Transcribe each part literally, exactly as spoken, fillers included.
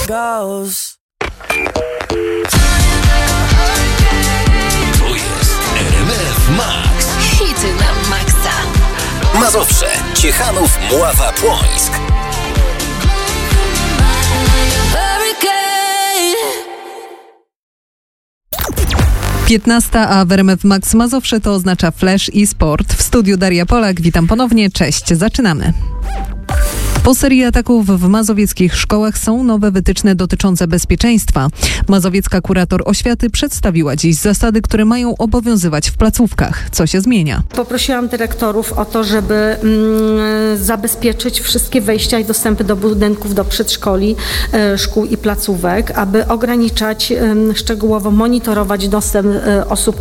goes. To jest R M F Max. Hity na maksa. Mazowsze, Ciechanów, Mława, Płońsk. piętnasta, a w R M F Max Mazowsze to oznacza flash i sport. W studiu Daria Polak, witam ponownie, cześć, zaczynamy. Po serii ataków w mazowieckich szkołach są nowe wytyczne dotyczące bezpieczeństwa. Mazowiecka kurator oświaty przedstawiła dziś zasady, które mają obowiązywać w placówkach. Co się zmienia? Poprosiłam dyrektorów o to, żeby mm, zabezpieczyć wszystkie wejścia i dostępy do budynków, do przedszkoli, y, szkół i placówek, aby ograniczać, y, szczegółowo monitorować dostęp y, osób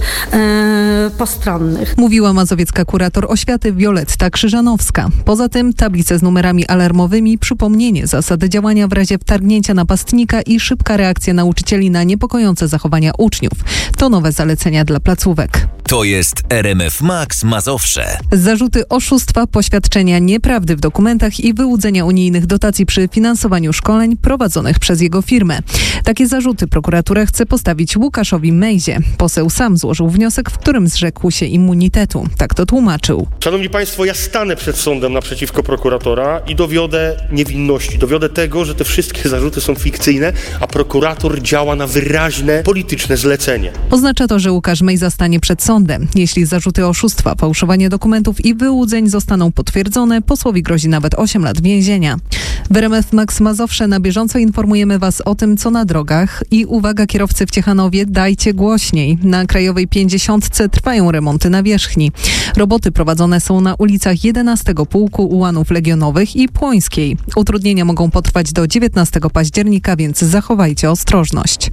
y, postronnych. Mówiła mazowiecka kurator oświaty Wioletta Krzyżanowska. Poza tym tablice z numerami alarmowymi, przypomnienie zasad działania w razie wtargnięcia napastnika i szybka reakcja nauczycieli na niepokojące zachowania uczniów. To nowe zalecenia dla placówek. To jest R M F Max Mazowsze. Zarzuty oszustwa, poświadczenia nieprawdy w dokumentach i wyłudzenia unijnych dotacji przy finansowaniu szkoleń prowadzonych przez jego firmę. Takie zarzuty prokuratura chce postawić Łukaszowi Mejzie. Poseł sam złożył wniosek, w którym zrzekł się immunitetu. Tak to tłumaczył. Szanowni Państwo, ja stanę przed sądem naprzeciwko prokuratora i dowiodę niewinności. Dowiodę tego, że te wszystkie zarzuty są fikcyjne, a prokurator działa na wyraźne polityczne zlecenie. Oznacza to, że Łukasz Mejza stanie przed sądem. Jeśli zarzuty oszustwa, fałszowanie dokumentów i wyłudzeń zostaną potwierdzone, posłowi grozi nawet osiem lat więzienia. W R M F Max Mazowsze na bieżąco informujemy Was o tym, co na drogach. I uwaga, kierowcy w Ciechanowie, dajcie głośniej. Na Krajowej pięćdziesiątce trwają remonty nawierzchni. Roboty prowadzone są na ulicach jedenastego Pułku, Ułanów Legionowych i Płońskiej. Utrudnienia mogą potrwać do dziewiętnastego października, więc zachowajcie ostrożność.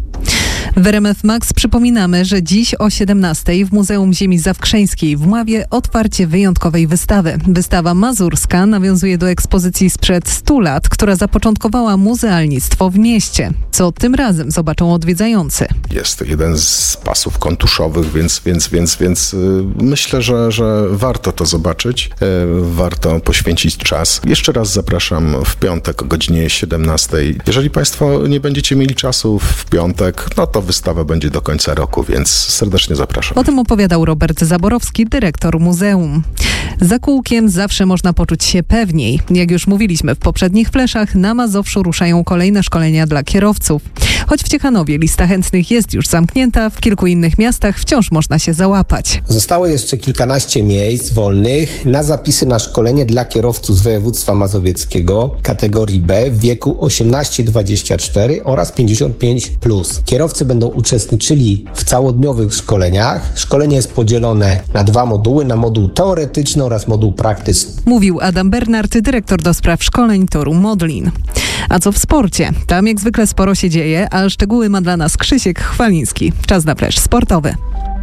W R M F Max przypominamy, że dziś o siedemnastej w Muzeum Ziemi Zawkrzeńskiej w Mławie otwarcie wyjątkowej wystawy. Wystawa mazurska nawiązuje do ekspozycji sprzed stu lat, która zapoczątkowała muzealnictwo w mieście. Co tym razem zobaczą odwiedzający. Jest to jeden z pasów kontuszowych, więc, więc, więc, więc yy, myślę, że, że warto to zobaczyć, yy, warto poświęcić czas. Jeszcze raz zapraszam w piątek o godzinie siedemnastej. Jeżeli Państwo nie będziecie mieli czasu w piątek, no to wystawa będzie do końca roku, więc serdecznie zapraszam. O tym opowiadał Robert Zaborowski, dyrektor muzeum. Za kółkiem zawsze można poczuć się pewniej. Jak już mówiliśmy w poprzednich fleszach, na Mazowszu ruszają kolejne szkolenia dla kierowców. Choć w Ciechanowie lista chętnych jest już zamknięta, w kilku innych miastach wciąż można się załapać. Zostało jeszcze kilkanaście miejsc wolnych na zapisy na szkolenie dla kierowców z województwa mazowieckiego kategorii B w wieku osiemnaście dwadzieścia cztery oraz pięćdziesiąt pięć plus. Kierowcy będą uczestniczyli w całodniowych szkoleniach. Szkolenie jest podzielone na dwa moduły, na moduł teoretyczny oraz moduł praktyczny. Mówił Adam Bernard, dyrektor do spraw szkoleń Toru Modlin. A co w sporcie? Tam jak zwykle sporo się dzieje, a szczegóły ma dla nas Krzysiek Chwaliński. Czas na flesz sportowy.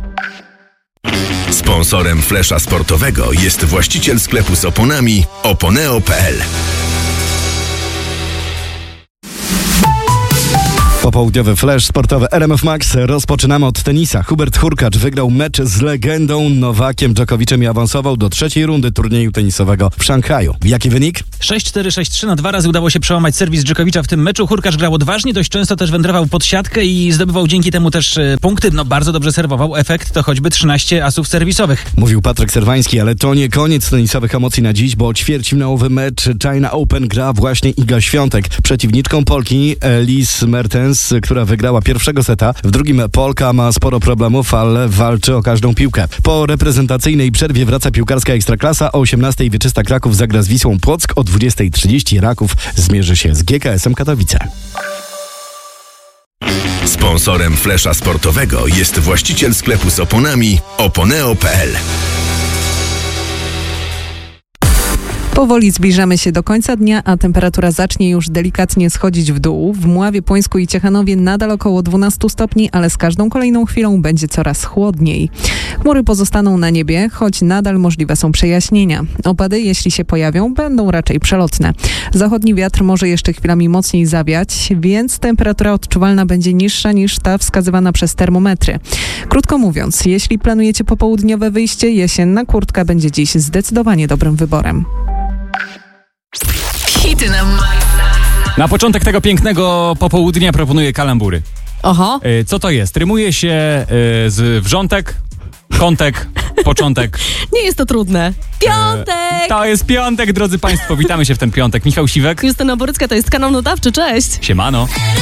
Sponsorem flesza sportowego jest właściciel sklepu z oponami oponeo kropka p l. Popołudniowy flash sportowy R M F Max. Rozpoczynamy od tenisa. Hubert Hurkacz wygrał mecz z legendą Nowakiem Dżokowiczem i awansował do trzeciej rundy turnieju tenisowego w Szanghaju. Jaki wynik? sześć cztery, sześć trzy. Na dwa razy udało się przełamać serwis Dżokowicza w tym meczu. Hurkacz grał odważnie, dość często też wędrował pod siatkę i zdobywał dzięki temu też y, punkty. No bardzo dobrze serwował. Efekt to choćby trzynaście asów serwisowych. Mówił Patryk Serwański, ale to nie koniec tenisowych emocji na dziś, bo ćwierćfinałowy mecz China Open gra właśnie Iga Świątek. Przeciwniczką Polki Elise Mertens, która wygrała pierwszego seta. W drugim Polka ma sporo problemów, ale walczy o każdą piłkę. Po reprezentacyjnej przerwie wraca piłkarska Ekstraklasa. O osiemnastej Wieczysta Kraków zagra z Wisłą Płock. O dwudziestej trzydzieści Raków zmierzy się z G K S-em Katowice. Sponsorem flesza sportowego jest właściciel sklepu z oponami oponeo kropka p l. Powoli zbliżamy się do końca dnia, a temperatura zacznie już delikatnie schodzić w dół. W Mławie, Płońsku i Ciechanowie nadal około dwanaście stopni, ale z każdą kolejną chwilą będzie coraz chłodniej. Chmury pozostaną na niebie, choć nadal możliwe są przejaśnienia. Opady, jeśli się pojawią, będą raczej przelotne. Zachodni wiatr może jeszcze chwilami mocniej zawiać, więc temperatura odczuwalna będzie niższa niż ta wskazywana przez termometry. Krótko mówiąc, jeśli planujecie popołudniowe wyjście, jesienna kurtka będzie dziś zdecydowanie dobrym wyborem. Hity na maksa. Na początek tego pięknego popołudnia proponuję kalambury. Oho. Y, Co to jest? Rymuje się y, z wrzątek, kątek, początek. Nie jest to trudne. Piątek! To jest piątek, drodzy Państwo. Witamy się w ten piątek. Michał Siwek. Justyna Borycka, to jest kanał nadawczy. Cześć! Siemano.